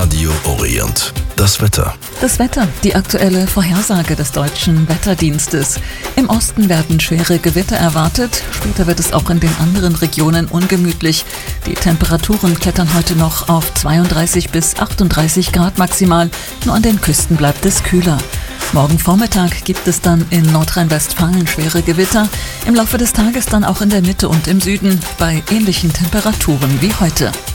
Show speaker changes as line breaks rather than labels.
Radio Orient. Das Wetter.
Das Wetter, die aktuelle Vorhersage des deutschen Wetterdienstes. Im Osten werden schwere Gewitter erwartet, später wird es auch in den anderen Regionen ungemütlich. Die Temperaturen klettern heute noch auf 32 bis 38 Grad maximal, nur an den Küsten bleibt es kühler. Morgen Vormittag gibt es dann in Nordrhein-Westfalen schwere Gewitter, im Laufe des Tages dann auch in der Mitte und im Süden bei ähnlichen Temperaturen wie heute.